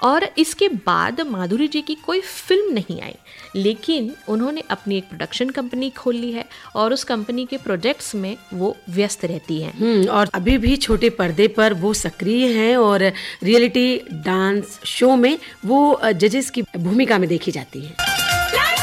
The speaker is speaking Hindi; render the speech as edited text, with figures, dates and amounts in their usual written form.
और इसके बाद माधुरी जी की कोई फिल्म नहीं आई, लेकिन उन्होंने अपनी एक प्रोडक्शन कंपनी खोल ली है और उस कंपनी के प्रोजेक्ट्स में वो व्यस्त रहती हैं। और अभी भी छोटे पर्दे पर वो सक्रिय हैं और रियलिटी डांस शो में वो जजेस की भूमिका में देखी जाती हैं।